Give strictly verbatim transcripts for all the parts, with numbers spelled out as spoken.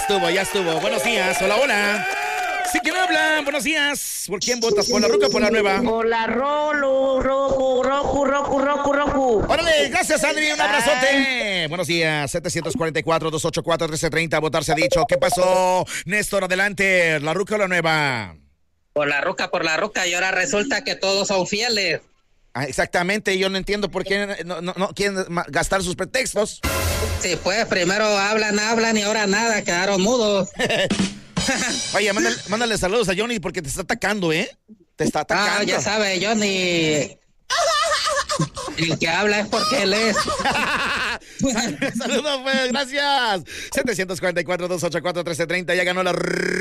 estuvo, ya estuvo. Buenos días, hola, hola. Sí, ¿quién habla? Buenos días. ¿Por quién votas? ¿Por la ruca o por la nueva? Por la Rolo, Rojo, Rojo, Rojo, Rojo, Rojo. Órale, gracias, Adri, un abrazote. Buenos días, setecientos cuarenta y cuatro, doscientos ochenta y cuatro, trece treinta, votar se ha dicho. ¿Qué pasó? Néstor, adelante, ¿la ruca o la nueva? Por la ruca, por la ruca, y ahora resulta que todos son fieles. Ah, exactamente, yo no entiendo por qué no, no, no quieren gastar sus pretextos. Sí, pues primero hablan, hablan y ahora nada, quedaron mudos. Oye, mándale, mándale saludos a Johnny porque te está atacando, ¿eh? Te está atacando. Ah, ya sabe, Johnny. El que habla es porque él es. Saludos, pues, gracias. setecientos cuarenta y cuatro, doscientos ochenta y cuatro, trece treinta, ya ganó la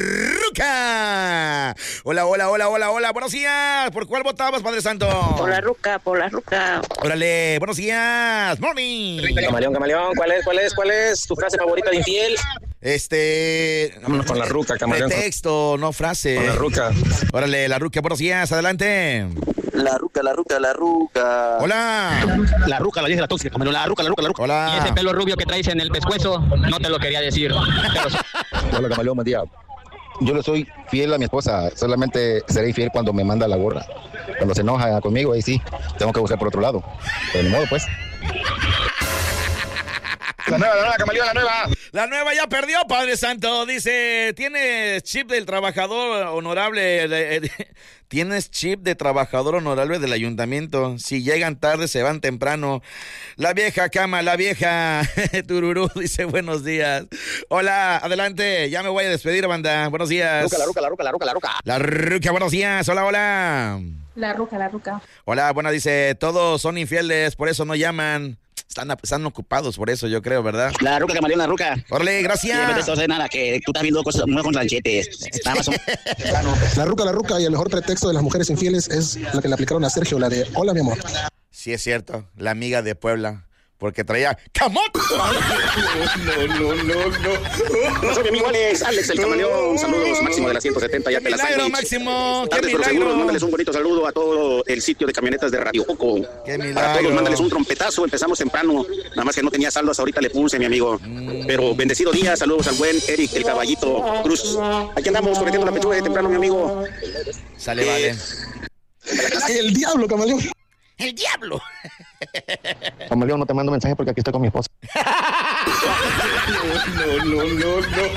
ruca. Hola, hola, hola, hola, hola, buenos días. ¿Por cuál votabas, Padre Santo? Por la ruca, por la ruca. Órale, buenos días. Morning. Camaleón, camaleón, ¿cuál es, cuál es, cuál es tu frase favorita de infiel? Este... Vámonos con la ruca, camaleón. Pretexto, no frase. Con la ruca. Órale, la ruca, buenos días, adelante. La ruca, la ruca, la ruca. Hola. La ruca, la vieja, la tóxica, camaleón, la ruca, la ruca, la ruca. Hola. Y ese pelo rubio que traes en el pescuezo, no te lo quería decir. Pero... Hola, camaleón, buen día. Yo le soy fiel a mi esposa, solamente seré infiel cuando me manda la gorra. Cuando se enoja conmigo, ahí sí, tengo que buscar por otro lado. Pero ni modo, pues. La nueva, la nueva, camaleón, la nueva. La nueva ya perdió, Padre Santo. Dice, ¿tienes chip del trabajador honorable? De, de, ¿Tienes chip de trabajador honorable del ayuntamiento? Si llegan tarde, se van temprano. La vieja cama, la vieja tururú, dice buenos días. Hola, adelante, ya me voy a despedir, banda. Buenos días. La ruca, la ruca, la ruca, la ruca. La ruca, buenos días. Hola, hola. La ruca, la ruca. Hola, buena, dice, todos son infieles, por eso no llaman. Están, están ocupados por eso, yo creo, ¿verdad? La ruca, camaleón, la ruca. Órale, gracias. Y en vez de eso, nada, que tú estás viendo cosas nuevas con ranchetes. Nada más. La ruca, la ruca, y el mejor pretexto de las mujeres infieles es la que le aplicaron a Sergio, la de hola, mi amor. Sí, es cierto, la amiga de Puebla, porque traía ¡camot! No, no, no, no. No soy mi amigo Alex, Alex, el camaleón. Saludos, Máximo de la ciento setenta, ya ¡Qué te la milagro, sándwich. Máximo! ¡Qué Tardes, pero milagro! seguros, mándales un bonito saludo a todo el sitio de camionetas de Radio Coco. ¡Qué milagro! Para todos, mándales un trompetazo. Empezamos temprano, nada más que no tenía saldos, ahorita le puse, mi amigo. Mm. Pero bendecido día, saludos al buen Eric, el caballito Cruz. Aquí andamos, corriendo la pechuga de temprano, mi amigo. Sale, eh, vale. El diablo, camaleón. ¡El diablo! Camaleón, no te mando mensaje porque aquí estoy con mi esposa. No, no, no,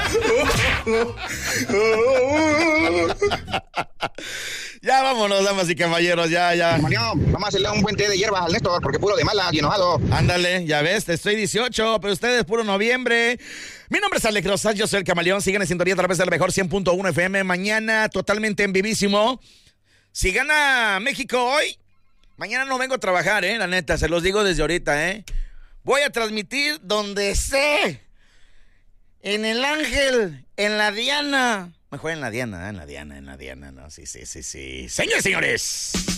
no. Ya vámonos, damas y caballeros, ya, ya. Camaleón, vamos a hacerle un buen té de hierbas al Néstor, porque puro de mala y enojado. Ándale, ya ves, estoy dieciocho, pero ustedes puro noviembre. Mi nombre es Alex Rosas, yo soy el camaleón. Sigan en sintonía a través del mejor cien punto uno F M. Mañana totalmente en vivísimo. Si gana México hoy, mañana no vengo a trabajar, eh, la neta, se los digo desde ahorita, eh. Voy a transmitir donde sé. En el Ángel, en la Diana. Mejor en la Diana, ¿eh? en la Diana, en la Diana, no, sí, sí, sí, sí. Señores, señores.